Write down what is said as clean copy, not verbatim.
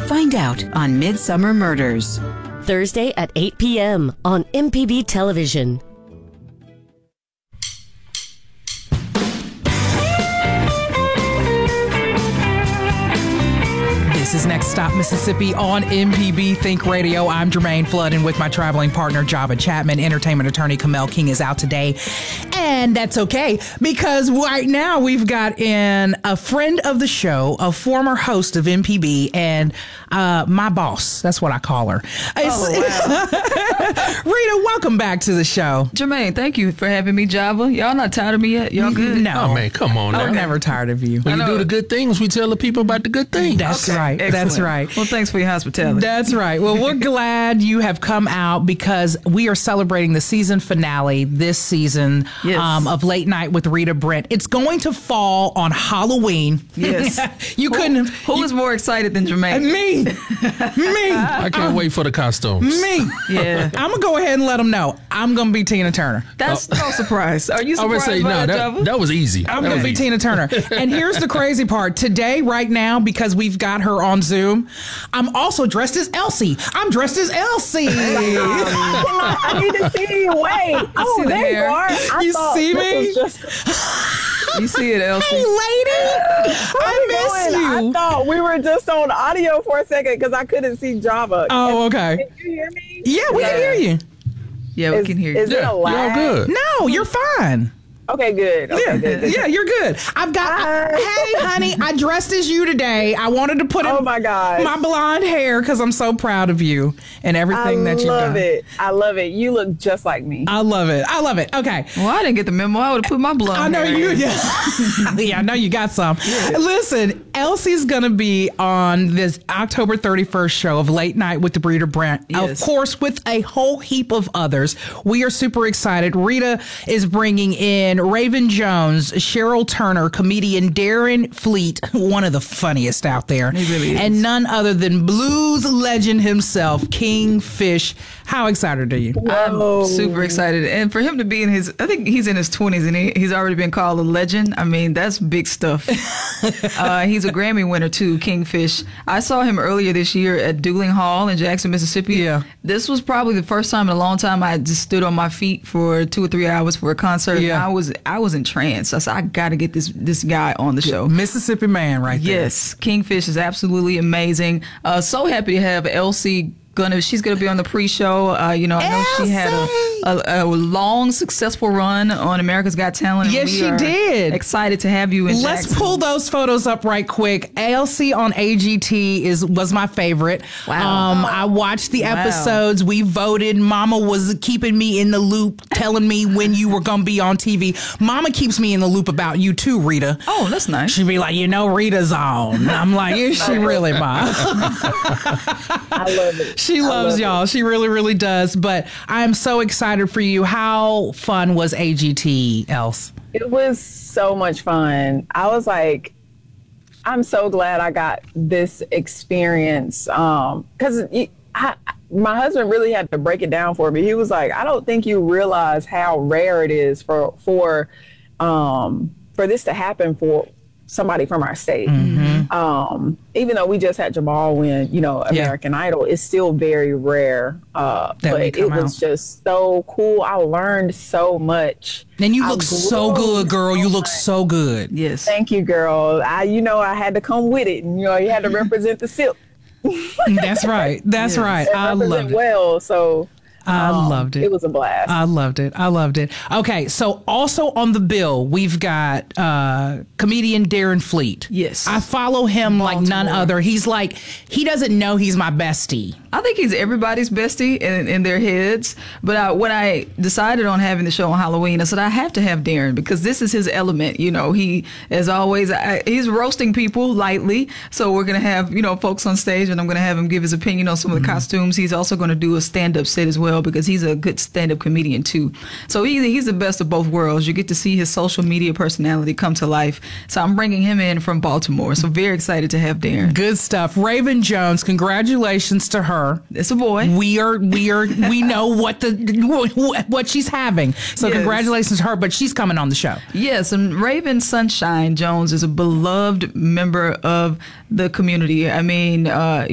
Find out on Midsummer Murders. Thursday at 8 p.m. on MPB Television. This is Next Stop Mississippi on MPB Think Radio. I'm Jermaine Flood, and with my traveling partner, Java Chapman. Entertainment attorney Kamel King is out today. And that's okay, because right now we've got in a friend of the show, a former host of MPB, and my boss. That's what I call her. Oh, wow. Rita, welcome back to the show. Jermaine, thank you for having me, Java. Y'all not tired of me yet? Y'all good? No. Oh, man, come on now. I'm never tired of you. When you do the good things, we tell the people about the good things. That's right. Excellent. That's right. Well, thanks for your hospitality. That's right. Well, we're glad you have come out because we are celebrating the season finale this season of Late Night with Rita Brent. It's going to fall on Halloween. Yes. Who is more excited than Jermaine? Me. I can't wait for the costumes. Me. Yeah. I'm going to go ahead and let them know. I'm going to be Tina Turner. That's no surprise. Are you I would surprised say, by no, Java? that was easy. I'm going to be Tina Turner. And here's the crazy part. Today, right now, because we've got her on Zoom, I'm also dressed as Elsie. I'm dressed as Elsie. I need to see you. Wait. Oh, see the there you hair. are. You see me? You see it, Elsie? Hey, lady. I miss you. I thought we were just on audio for a second because I couldn't see Java. Oh, okay. Can you hear me? Yeah, we can hear you. Yeah, we can hear you. Is it a You're lag? all good. No, you're fine. Okay, good. Okay, good. Yeah, you're good. I've got. Hi. Hey, honey, I dressed as you today. I wanted to put in Oh my gosh. my blonde hair because I'm so proud of you and everything that you've done. I love it. I love it. You look just like me. I love it. I love it. Okay. Well, I didn't get the memo. I would have put my blonde I know hair you. in. Yeah, I know you got some. Listen, Elsie's gonna be on this October 31st show of Late Night with the Rita Brent. Yes. Of course, with a whole heap of others. We are super excited. Rita is bringing in Raven Jones, Cheryl Turner, comedian Darren Fleet, one of the funniest out there, He really is. and none other than blues legend himself, King Fish. How excited are you? I'm super excited. And for him to be I think he's in his 20s and he's already been called a legend. I mean, that's big stuff. He's a Grammy winner too, Kingfish. I saw him earlier this year at Dueling Hall in Jackson, Mississippi. Yeah. This was probably the first time in a long time I just stood on my feet for 2 or 3 hours for a concert. Yeah. And I was entranced. I said, I got to get this guy on the show. Mississippi man right there. Yes, Kingfish is absolutely amazing. So happy to have Elsie. She's gonna be on the pre-show. I know she had a long, successful run on America's Got Talent. Yes, she did. Excited to have you in Let's Jackson. pull those photos up right quick. ALC on AGT was my favorite. Wow. I watched the episodes. We voted. Mama was keeping me in the loop, telling me when you were gonna be on TV. Mama keeps me in the loop about you too, Rita. Oh, that's nice. She'd be like, Rita's on. I'm like, is she really, Ma? I love it. She loves y'all. She really, really does. But I'm so excited for you. How fun was AGT, Else? It was so much fun. I was like, I'm so glad I got this experience. Because my husband really had to break it down for me. He was like, I don't think you realize how rare it is for this to happen for somebody from our state. Even though we just had Jamal win, American Idol, it's still very rare. But it was just so cool. I learned so much. And you look so good, girl. You look so good. Yes. Thank you, girl. I had to come with it. And, you had to represent the silk. That's right. That's right. I loved it. Well, so I loved it. It was a blast. I loved it. I loved it. Okay, so also on the bill, we've got comedian Darren Fleet. Yes. I follow him like none other. He's like, he doesn't know he's my bestie. I think he's everybody's bestie in their heads. But when I decided on having the show on Halloween, I said, I have to have Darren because this is his element. He, as always, he's roasting people lightly. So we're going to have, folks on stage and I'm going to have him give his opinion on some of the costumes. He's also going to do a stand-up set as well because he's a good stand-up comedian too. So he's the best of both worlds. You get to see his social media personality come to life. So I'm bringing him in from Baltimore. So very excited to have Darren. Good stuff. Raven Jones, congratulations to her. It's a boy. We know what she's having. So Yes. congratulations to her, but she's coming on the show. Yes, and Raven Sunshine Jones is a beloved member of the community. I mean,